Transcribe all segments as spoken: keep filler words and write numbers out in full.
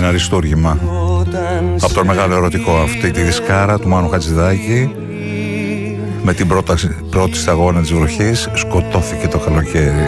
ένα αριστούργημα από το μεγάλο ερωτικό, αυτή τη δισκάρα του Μάνου Χατζηδάκη, με την πρώτη, πρώτη σταγόνα της βροχής, σκοτώθηκε το καλοκαίρι.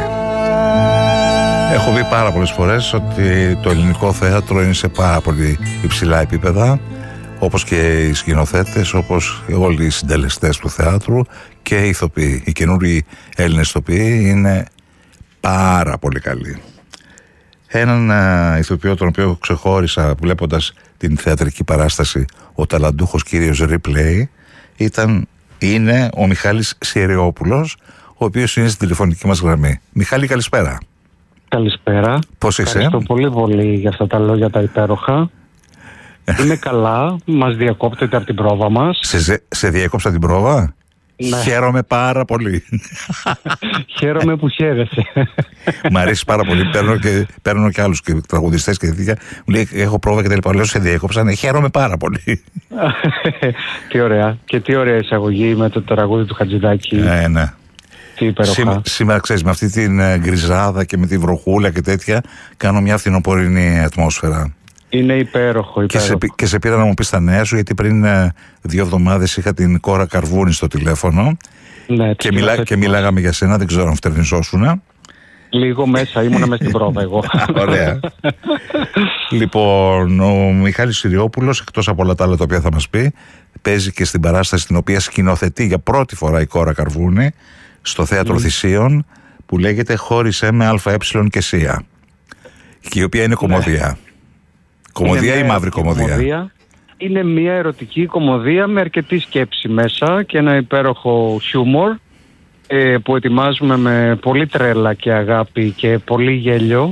Έχω πει πάρα πολλές φορές ότι το ελληνικό θέατρο είναι σε πάρα πολύ υψηλά επίπεδα, όπως και οι σκηνοθέτες, όπως όλοι οι συντελεστές του θεάτρου και οι ηθοποιοί. Οι καινούριοι Έλληνες ηθοποιοί είναι πάρα πολύ καλοί. Έναν α, ηθοποιό τον οποίο ξεχώρισα βλέποντας την θεατρική παράσταση, ο ταλαντούχος κύριος Replay, ήταν, είναι ο Μιχάλης Συριόπουλος, ο οποίος είναι στην τηλεφωνική μας γραμμή. Μιχάλη, καλησπέρα. Καλησπέρα. Πώς είσαι? Ευχαριστώ πολύ πολύ για αυτά τα λόγια τα υπέροχα. Είμαι καλά, μας διακόπτεται από την πρόβα μας. Σε, σε διέκοψα την πρόβα? Ναι. Χαίρομαι πάρα πολύ. Χαίρομαι που χαίρεσαι. Μ' αρέσει πάρα πολύ. Παίρνω και, παίρνω και άλλους και τραγουδιστές και τέτοια. Μου λέει έχω πρόβα και τα λοιπά. Λέω σε διέκοψα. Ναι, χαίρομαι πάρα πολύ. Τι ωραία. Και τι ωραία εισαγωγή με το τραγούδι του Χατζηδάκη. Ναι, ναι. Τι υπέροχα. Σήμα, σήμερα ξέρεις, με αυτή την γκριζάδα και με τη βροχούλα και τέτοια, κάνω μια φθινοπορεινή ατμόσφαιρα. Είναι υπέροχο, υπέροχο. Και σε, και σε πήρα να μου πεις τα νέα σου, γιατί πριν ε, δύο εβδομάδες είχα την Κόρα Καρβούνη στο τηλέφωνο. Ναι, και, μιλά, και μιλάγαμε για σένα, δεν ξέρω αν φτερνιζόσουνα. Λίγο μέσα, ήμουνα μέσα στην πρόβα εγώ. Ωραία. Λοιπόν, ο Μιχάλης Συριόπουλος, εκτός από όλα τα άλλα τα οποία θα μας πει, παίζει και στην παράσταση την οποία σκηνοθετεί για πρώτη φορά η Κόρα Καρβούνη στο Θέατρο mm. Θησίων, που λέγεται «Χώρισέ με ΑΕ και ΣΥΑ», και η οποία είναι κομμωδία. Ναι. Κομμωδία ή μαύρη κομμωδία? κομμωδία? Είναι μια ερωτική κομμωδία με αρκετή σκέψη μέσα και ένα υπέροχο χιούμορ ε, που ετοιμάζουμε με πολύ τρέλα και αγάπη και πολύ γέλιο,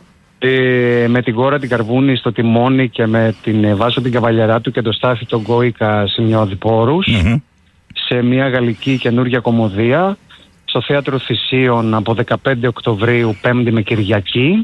ε, με την Κόρα την Καρβούνη στο τιμόνι και με την Βάσο την Καβαλιαράτου και το Στάθη τον Γκόικα σημειώδιπόρους, mm-hmm. σε μια γαλλική καινούργια κομμωδία στο Θέατρο Θησίων από δεκαπέντε Οκτωβρίου, Πέμπτη με Κυριακή.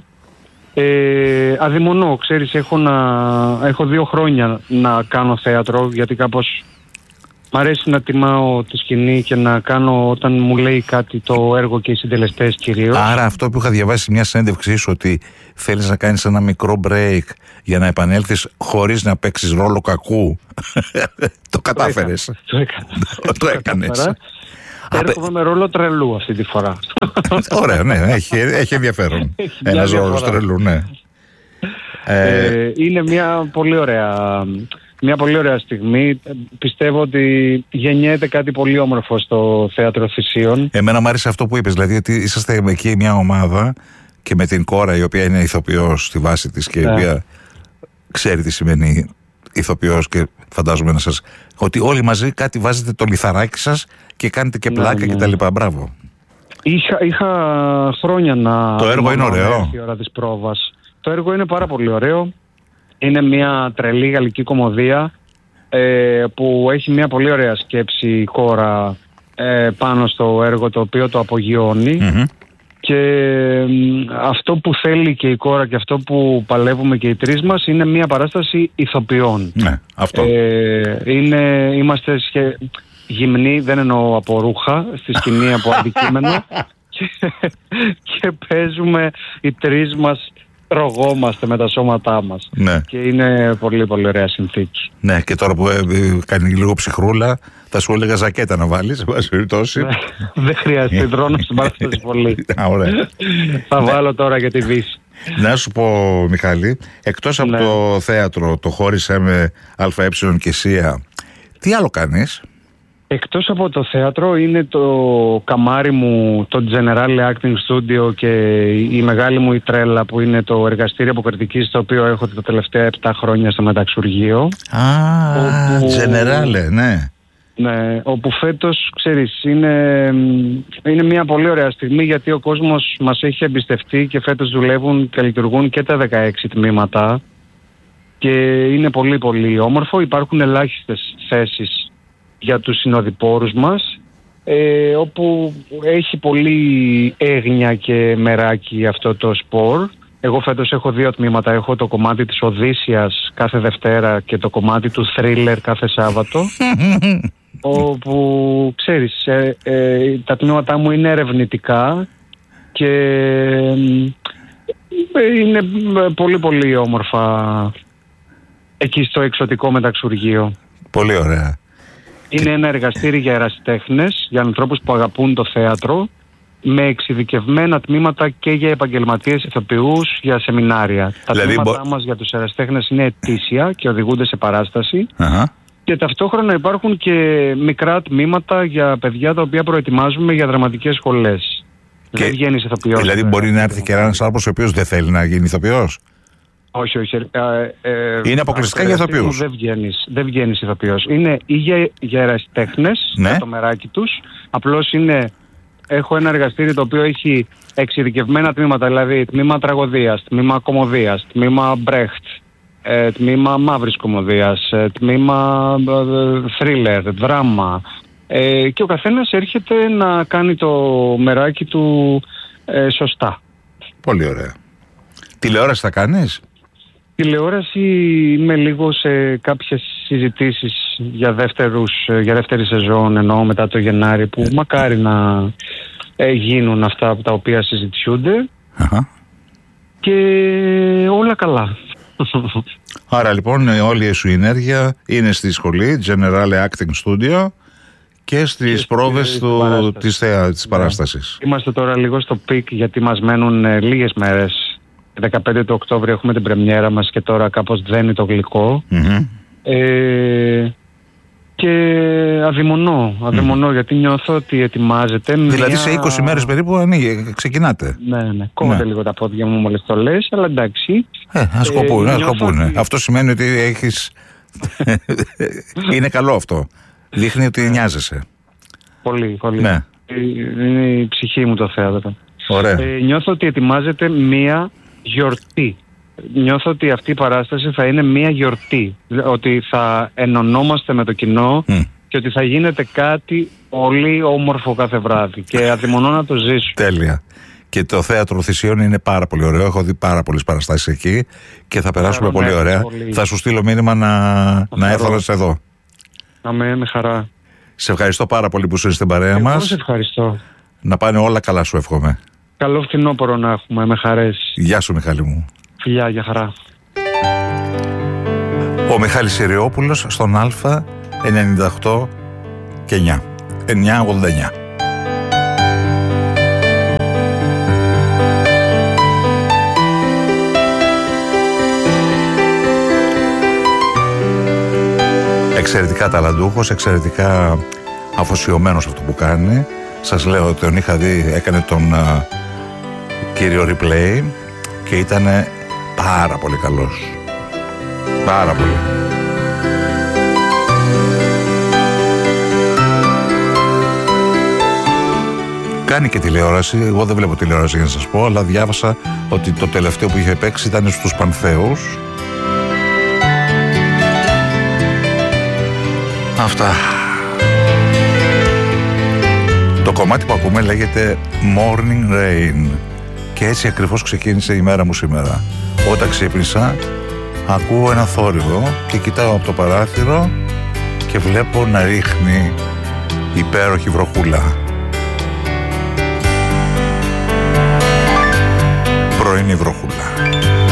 Ε, αδειμονώ, ξέρεις, έχω, να, έχω δύο χρόνια να κάνω θέατρο, γιατί κάπως μ' αρέσει να τιμάω τη σκηνή και να κάνω όταν μου λέει κάτι το έργο και οι συντελεστές κυρίως. Άρα αυτό που είχα διαβάσει μια συνέντευξή σου, ότι θέλεις να κάνεις ένα μικρό break για να επανέλθεις χωρίς να παίξεις ρόλο κακού, το κατάφερες. Το έκανα. Το έκανες. Έρχομαι με ρόλο τρελού αυτή τη φορά. Ωραία, ναι, έχει, έχει ενδιαφέρον. Ένας ρόλος τρελού, ναι. Ε, είναι μια πολύ ωραία, μια πολύ ωραία στιγμή. Πιστεύω ότι γεννιέται κάτι πολύ όμορφο στο Θέατρο Θησίων. Εμένα μου άρεσε αυτό που είπες, δηλαδή ότι είσαστε εκεί μια ομάδα και με την Κόρα, η οποία είναι ηθοποιός στη βάση της και η οποία ξέρει τι σημαίνει ηθοποιός, και φαντάζομαι να σας, ότι όλοι μαζί κάτι βάζετε το λιθαράκι σας και κάνετε και πλάκα, ναι, και τα λοιπά. Μπράβο. Είχα, είχα χρόνια να... Το έργο είναι ωραίο. Η ώρα της πρόβας. Το έργο είναι πάρα πολύ ωραίο. Είναι μια τρελή γαλλική κομμωδία ε, που έχει μια πολύ ωραία σκέψη η Κόρα ε, πάνω στο έργο, το οποίο το απογειώνει. Mm-hmm. Και ε, αυτό που θέλει και η Κόρα και αυτό που παλεύουμε και οι τρεις μας είναι μια παράσταση ηθοποιών. Ναι, αυτό. Ε, είναι, είμαστε σχε... γυμνοί, δεν εννοώ από ρούχα, στη σκηνή από αντικείμενο και, και παίζουμε οι τρεις μας, τρογόμαστε με τα σώματά μας. Ναι. Και είναι πολύ πολύ ωραία συνθήκη. Ναι, και τώρα που ε, ε, κάνει λίγο ψυχρούλα, θα σου έλεγα ζακέτα να βάλεις, σε βάση περιπτώσει. Δεν χρειάζεται, δρόνο στην παράσταση πολύ. Α, ωραία. Θα βάλω τώρα για τη Δύση. Να σου πω, Μιχάλη, εκτός από, ναι, το θέατρο, το «Χώρισέ με ΑΕ και ΣΥΑ», τι άλλο κάνεις? Εκτός από το θέατρο είναι το καμάρι μου, το General Acting Studio, και η μεγάλη μου η τρέλα που είναι το εργαστήριο αποκριτικής, το οποίο έχω τα τελευταία επτά χρόνια στο Μεταξουργείο. Α, όπου... General, ναι. Ναι, όπου φέτος, ξέρεις, είναι, είναι μια πολύ ωραία στιγμή, γιατί ο κόσμος μας έχει εμπιστευτεί και φέτος δουλεύουν και λειτουργούν και τα δεκαέξι τμήματα και είναι πολύ πολύ όμορφο. Υπάρχουν ελάχιστες θέσεις για τους συνοδοιπόρους μας, ε, όπου έχει πολύ έγνοια και μεράκι αυτό το σπορ. Εγώ φέτος έχω δύο τμήματα. Έχω το κομμάτι της Οδύσσιας κάθε Δευτέρα και το κομμάτι του Thriller κάθε Σάββατο. Όπου, ξέρεις, ε, ε, τα τμήματά μου είναι ερευνητικά και ε, Είναι πολύ πολύ όμορφα εκεί στο εξωτικό μεταξουργείο. Πολύ ωραία. Είναι ένα εργαστήρι για ερασιτέχνες, για ανθρώπους που αγαπούν το θέατρο, με εξειδικευμένα τμήματα και για επαγγελματίες ηθοποιούς, για σεμινάρια. Τα δηλαδή, τμήματά μπο... μας για τους ερασιτέχνες είναι ετήσια και οδηγούνται σε παράσταση. Uh-huh. Και ταυτόχρονα υπάρχουν και μικρά τμήματα για παιδιά τα οποία προετοιμάζουμε για δραματικές σχολές. Και... Δεν βγαίνεις ηθοποιός. Δηλαδή ε, μπορεί να έρθει και ένας άνθρωπος ο οποίος δεν θέλει να γίνει ηθοποιός. Όχι, όχι. Ε, ε, είναι αποκλειστικά για ηθοποιούς. Δεν βγαίνεις, δεν βγαίνεις ηθοποιός. Είναι ή για, για ερασιτέχνες, ναι. το μεράκι τους. Απλώς είναι... Έχω ένα εργαστήρι το οποίο έχει εξειδικευμένα τμήματα, δηλαδή τμήμα τραγωδίας, τμήμα κωμωδίας, τμήμα Μπρέχτ, ε, τμήμα μαύρης κωμωδίας, ε, τμήμα θρίλερ, δράμα. Ε, και ο καθένας έρχεται να κάνει το μεράκι του ε, σωστά. Πολύ ωραία. Τηλεόραση θα κάνεις? Τηλεόραση είμαι λίγο σε κάποιες συζητήσεις για, δεύτερους, για δεύτερη σεζόν, εννοώ μετά το Γενάρη, που μακάρι να ε, γίνουν αυτά τα οποία συζητιούνται. Uh-huh. Και όλα καλά. Άρα λοιπόν όλη σου η ενέργεια είναι στη σχολή General Acting Studio και στις και πρόβες στη, του, παράσταση. της, θέα, της παράστασης. Ναι. Είμαστε τώρα λίγο στο πικ γιατί μας μένουν ε, λίγες μέρες. δεκαπέντε του Οκτώβρη έχουμε την πρεμιέρα μας και τώρα κάπως δένει το γλυκό. Mm-hmm. Ε, και αδειμονώ, αδειμονώ mm-hmm. γιατί νιώθω ότι ετοιμάζεται. Δηλαδή μια... σε είκοσι μέρες περίπου ανοίγει, ξεκινάτε. Ναι, ναι, κόβονται ναι. λίγο τα πόδια μου μόλις το λες, αλλά εντάξει. Ε, ας κοπούνε, ας κοπούνε. Ότι... Αυτό σημαίνει ότι έχεις... είναι καλό αυτό. Δείχνει ότι νοιάζεσαι. Πολύ, πολύ. Ναι. Είναι η ψυχή μου το θέατρο. Ωραία. Ε, νιώθω ότι ετοιμάζεται μία γιορτή. Νιώθω ότι αυτή η παράσταση θα είναι μία γιορτή. Ότι θα ενωνόμαστε με το κοινό mm. και ότι θα γίνεται κάτι πολύ όμορφο κάθε βράδυ. Και αδειμονώ να το ζήσω. Τέλεια. Και το θέατρο Θησίων είναι πάρα πολύ ωραίο. Έχω δει πάρα πολλές παραστάσεις εκεί και θα περάσουμε πολύ ναι, ωραία. Πολύ. Θα σου στείλω μήνυμα να, να έρθω να σε εδώ. Αμέ, με χαρά. Σε ευχαριστώ πάρα πολύ που είσαι στην παρέα Εγώ μας. Σε ευχαριστώ. Να πάνε όλα καλά, σου εύχομαι. Καλό φθινόπωρο να έχουμε, με χαρές. Γεια σου, Μιχάλη μου. Φιλιά, για χαρά. Ο Μιχάλης Συριόπουλος στον Α ενενήντα οκτώ και εννιά. εννιά ογδόντα εννιά. Εξαιρετικά ταλαντούχος, εξαιρετικά αφοσιωμένος αυτό που κάνει. Σας λέω ότι τον είχα δει, έκανε τον uh, κύριο Replay και ήταν πάρα πολύ καλός. Πάρα πολύ. Κάνει και τηλεόραση, εγώ δεν βλέπω τηλεόραση για να σας πω, αλλά διάβασα ότι το τελευταίο που είχε παίξει ήταν στους Πανθέους. Αυτά. Το κομμάτι που ακούμε λέγεται Morning Rain και έτσι ακριβώς ξεκίνησε η μέρα μου σήμερα. Όταν ξύπνησα ακούω ένα θόρυβο και κοιτάω από το παράθυρο και βλέπω να ρίχνει υπέροχη βροχούλα. Πρωινή βροχούλα.